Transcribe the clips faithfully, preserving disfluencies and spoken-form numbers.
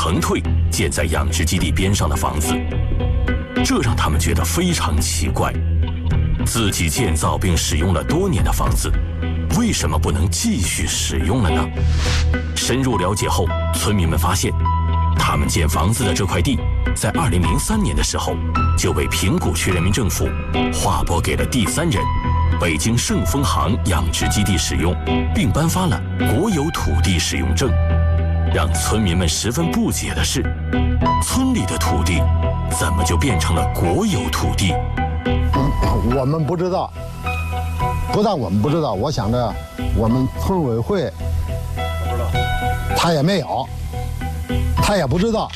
腾退建在养殖基地边上的房子，这让他们觉得非常奇怪。自己建造并使用了多年的房子，为什么不能继续使用了呢？深入了解后，村民们发现，他们建房子的这块地，在二零零三年的时候就被平谷区人民政府划拨给了第三人北京盛丰行养殖基地使用，并颁发了国有土地使用证。让村民们十分不解的是，村里的土地怎么就变成了国有土地？ 嗯，我们不知道，不但我们不知道，我想着我们村委会，不知道，他也没有，他也不知道。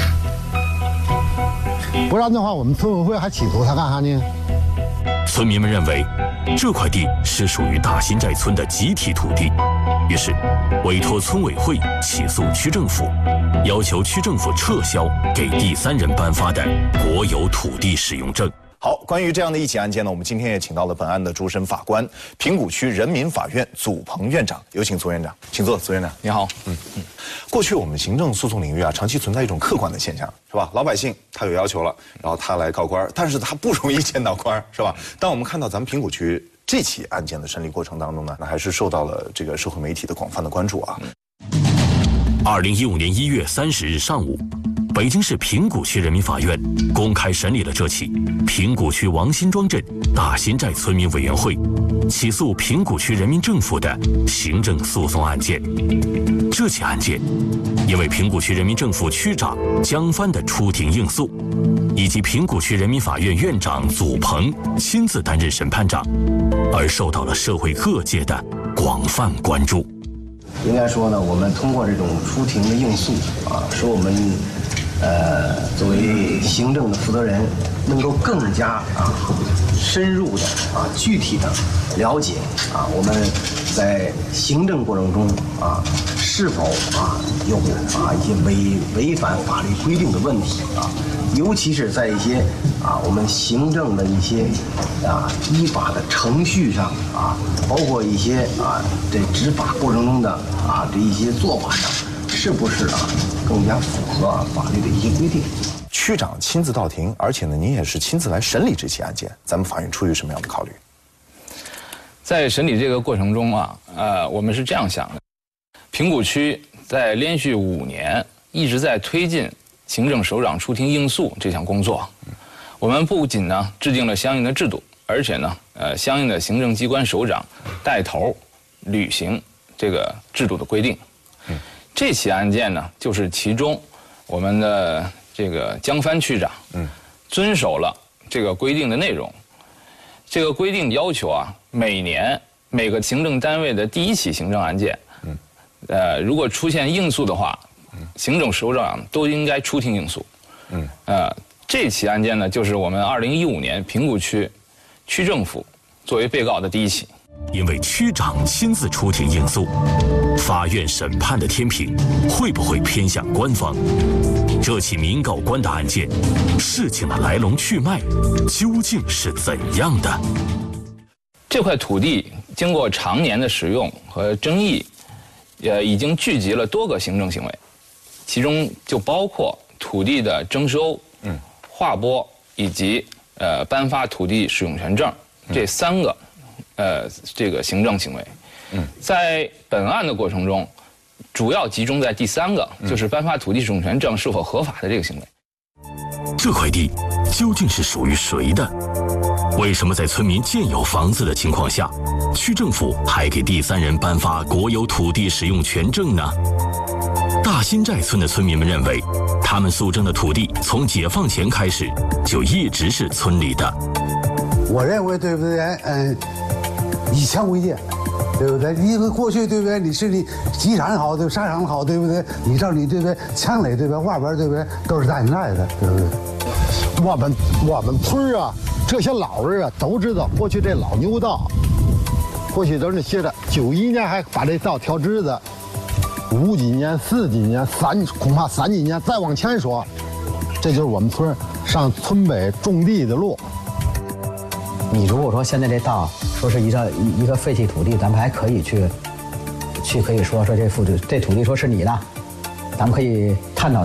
不然的话，我们村委会还起诉他干啥呢？ 村民们认为，这块地是属于大新寨村的集体土地，于是委托村委会起诉区政府，要求区政府撤销给第三人颁发的国有土地使用证。 好，关于这样的一起案件呢，我们今天也请到了本案的主审法官，平谷区人民法院祖鹏院长，有请祖院长，请坐，祖院长。 你好。 嗯嗯，过去我们行政诉讼领域啊，长期存在一种客观的现象，是吧？老百姓他有要求了，然后他来告官，但是他不容易见到官，是吧？当我们看到咱们平谷区这起案件的审理过程当中呢，那还是受到了这个社会媒体的广泛的关注啊。 二零一五年一月三十日上午，北京市平谷区人民法院公开审理了这起平谷区王辛庄镇大新寨村民委员会起诉平谷区人民政府的行政诉讼案件。这起案件因为平谷区人民政府区长江帆的出庭应诉，以及平谷区人民法院院长祖鹏亲自担任审判长，而受到了社会各界的广泛关注。 应该说呢，我们通过这种出庭的应诉啊，使我们呃作为行政的负责人，能够更加啊深入的啊具体的了解啊我们在行政过程中啊是否啊有啊一些违违反法律规定的问题啊，尤其是在一些啊我们行政的一些啊依法的程序上啊，包括一些啊这执法过程中的啊这一些做法上，是不是啊更加符合啊法律的一些规定？ 区长亲自到庭，而且呢，您也是亲自来审理这起案件，咱们法院出于什么样的考虑？ 在审理这个过程中啊，呃，我们是这样想的：平谷区在连续五年一直在推进行政首长出庭应诉这项工作。我们不仅呢制定了相应的制度，而且呢，呃，相应的行政机关首长带头履行这个制度的规定。这起案件呢，就是其中我们的这个江帆区长，嗯，遵守了这个规定的内容。这个规定要求啊，每年每个行政单位的第一起行政案件，嗯，呃，如果出现应诉的话，行政首长都应该出庭应诉。嗯，呃，这起案件呢，就是我们二零一五年平谷区区政府作为被告的第一起。 因为区长亲自出庭应诉，法院审判的天平会不会偏向官方？这起民告官的案件，事情的来龙去脉究竟是怎样的？ 这块土地经过常年的使用和争议，呃，已经聚集了多个行政行为，其中就包括土地的征收、嗯、划拨以及呃颁发土地使用权证这三个。呃，这个行政行为，嗯，在本案的过程中，主要集中在第三个，就是颁发土地使用权证是否合法的这个行为。 这块地究竟是属于谁的？为什么在村民建有房子的情况下，区政府还给第三人颁发国有土地使用权证呢？大新寨村的村民们认为，他们诉争的土地从解放前开始就一直是村里的。 我认为，对不对？嗯。以强为贱，对不对？因为过去对不对？你是你机场好，对沙场好，对不对？你照你对不对？墙垒对不对？外边对不对？都是大新寨的，对不对？我们我们村啊，这些老人啊都知道，过去这老牛道，过去都是写着九一年还把这道调直的，五几年、四几年、三恐怕三几年再往前说，这就是我们村上村北种地的路。 你如果说现在这道说是一个一个废弃土地，咱们还可以去去可以说说这土地这土地说是你的，咱们可以探讨。